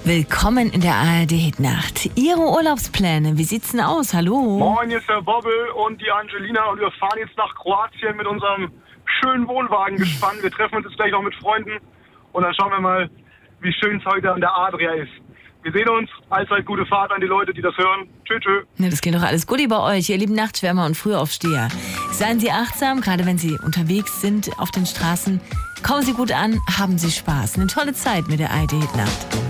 Willkommen in der ARD-Hitnacht. Ihre Urlaubspläne, wie sieht's denn aus? Hallo? Moin, hier ist der Bobbel und die Angelina und wir fahren jetzt nach Kroatien mit unserem schönen Wohnwagen gespannt. Wir treffen uns jetzt gleich noch mit Freunden und dann schauen wir mal, wie schön es heute an der Adria ist. Wir sehen uns. Allzeit gute Fahrt an die Leute, die das hören. Tschö. Na, das geht doch alles gut bei euch, ihr lieben Nachtschwärmer und Frühaufsteher. Seien Sie achtsam, gerade wenn Sie unterwegs sind auf den Straßen. Kommen Sie gut an, haben Sie Spaß. Eine tolle Zeit mit der ARD-Hitnacht.